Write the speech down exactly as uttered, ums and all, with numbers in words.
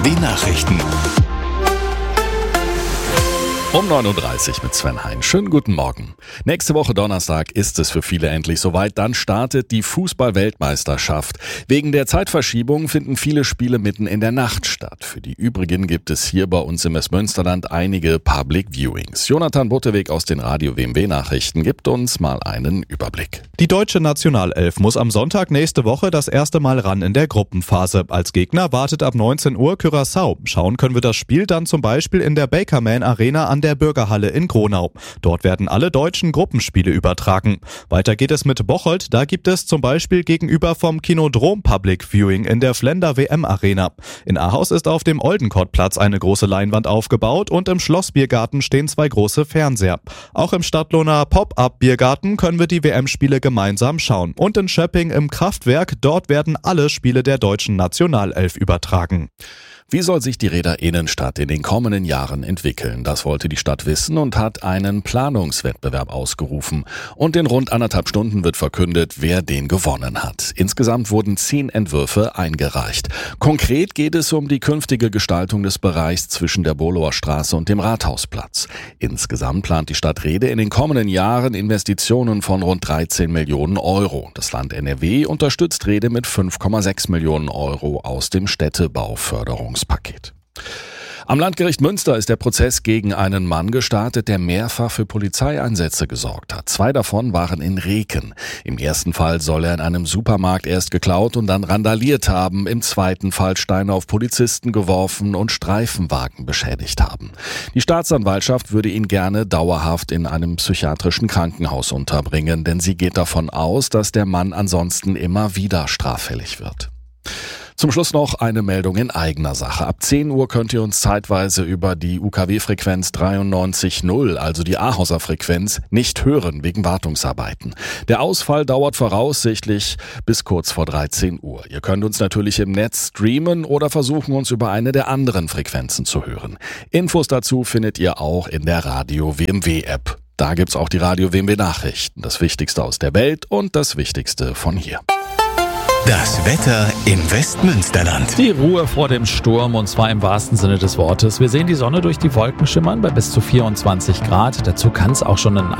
W-Nachrichten. Um neun Uhr dreißig mit Sven Hein. Schönen guten Morgen. Nächste Woche Donnerstag ist es für viele endlich soweit. Dann startet die Fußball-Weltmeisterschaft. Wegen der Zeitverschiebung finden viele Spiele mitten in der Nacht statt. Für die übrigen gibt es hier bei uns im Westmünsterland einige Public Viewings. Jonathan Butteweg aus den Radio W M W-Nachrichten gibt uns mal einen Überblick. Die deutsche Nationalelf muss am Sonntag nächste Woche das erste Mal ran in der Gruppenphase. Als Gegner wartet ab neunzehn Uhr Curaçao. Schauen können wir das Spiel dann zum Beispiel in der Bakerman Arena an der Bürgerhalle in Gronau. Dort werden alle deutschen Gruppenspiele übertragen. Weiter geht es mit Bocholt. Da gibt es zum Beispiel gegenüber vom Kinodrom Public Viewing in der Flender W M Arena. In Ahaus ist auf dem Oldenkortplatz eine große Leinwand aufgebaut und im Schlossbiergarten stehen zwei große Fernseher. Auch im Stadtlohner Pop-Up-Biergarten können wir die W M-Spiele gemeinsam schauen. Und in Schöpping im Kraftwerk, dort werden alle Spiele der deutschen Nationalelf übertragen. Wie soll sich die Räder Innenstadt in den kommenden Jahren entwickeln? Das wollte die Stadt wissen und hat einen Planungswettbewerb ausgerufen. Und in rund anderthalb Stunden wird verkündet, wer den gewonnen hat. Insgesamt wurden zehn Entwürfe eingereicht. Konkret geht es um die künftige Gestaltung des Bereichs zwischen der Bolower Straße und dem Rathausplatz. Insgesamt plant die Stadt Rede in den kommenden Jahren Investitionen von rund dreizehn Millionen Euro. Das Land N R W unterstützt Rede mit fünf Komma sechs Millionen Euro aus dem Städtebauförderungspaket. Am Landgericht Münster ist der Prozess gegen einen Mann gestartet, der mehrfach für Polizeieinsätze gesorgt hat. Zwei davon waren in Reken. Im ersten Fall soll er in einem Supermarkt erst geklaut und dann randaliert haben. Im zweiten Fall Steine auf Polizisten geworfen und Streifenwagen beschädigt haben. Die Staatsanwaltschaft würde ihn gerne dauerhaft in einem psychiatrischen Krankenhaus unterbringen, denn sie geht davon aus, dass der Mann ansonsten immer wieder straffällig wird. Zum Schluss noch eine Meldung in eigener Sache. Ab zehn Uhr könnt ihr uns zeitweise über die U K W-Frequenz dreiundneunzig null, also die Ahauser Frequenz, nicht hören wegen Wartungsarbeiten. Der Ausfall dauert voraussichtlich bis kurz vor dreizehn Uhr. Ihr könnt uns natürlich im Netz streamen oder versuchen, uns über eine der anderen Frequenzen zu hören. Infos dazu findet ihr auch in der Radio W M W-App. Da gibt's auch die Radio W M W-Nachrichten, das Wichtigste aus der Welt und das Wichtigste von hier. Das Wetter im Westmünsterland. Die Ruhe vor dem Sturm, und zwar im wahrsten Sinne des Wortes. Wir sehen die Sonne durch die Wolken schimmern bei bis zu vierundzwanzig Grad. Dazu kann es auch schon ein